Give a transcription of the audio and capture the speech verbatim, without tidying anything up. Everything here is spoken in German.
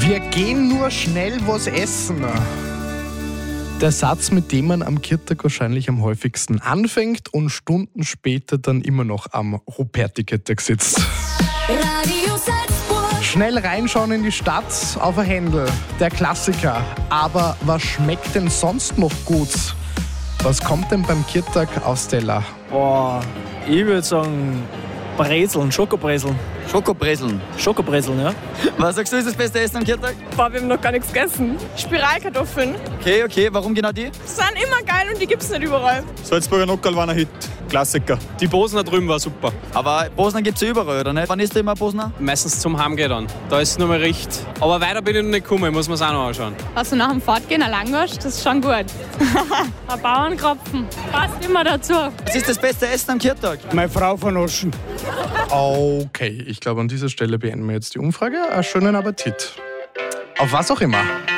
Wir gehen nur schnell was essen. Der Satz, mit dem man am Kirtag wahrscheinlich am häufigsten anfängt und Stunden später dann immer noch am Ruperti-Kirtag sitzt. Radio Salzburg. Schnell reinschauen in die Stadt auf ein Händel, der Klassiker. Aber was schmeckt denn sonst noch gut? Was kommt denn beim Kirtag aufs Teller? Boah, ich würde sagen Brezeln, Schokobrezeln. Schokobrezeln. Schokobrezeln, ja. Was sagst du, ist das beste Essen am Kirtag? Boah, wir haben noch gar nichts gegessen. Spiralkartoffeln. Okay, okay, warum genau die? Sind immer geil und die gibt's nicht überall. Salzburger Nockerl war ein Hit. Klassiker. Die Bosner drüben war super. Aber Bosner gibt es ja überall, oder nicht? Wann isst du immer Bosner? Meistens zum Heimgehen dann. Da ist es nur mal recht. Aber weiter bin ich noch nicht gekommen, muss man es auch noch anschauen. Also nach dem Fortgehen ein Langosch, das ist schon gut. Ein Bauernkropfen, passt immer dazu. Was ist das beste Essen am Kirtag? Meine Frau von Oschen. Okay, ich glaube, an dieser Stelle beenden wir jetzt die Umfrage. Einen schönen Appetit. Auf was auch immer.